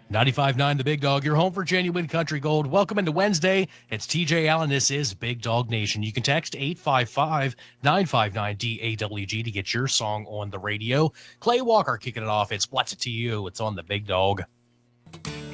95.9 The Big Dog, your home for genuine country gold. Welcome into Wednesday. It's TJ Allen. This is Big Dog Nation. You can text 855-959-DAWG to get your song on the radio. Clay Walker kicking it off. It's What's It to You. It's on The Big Dog.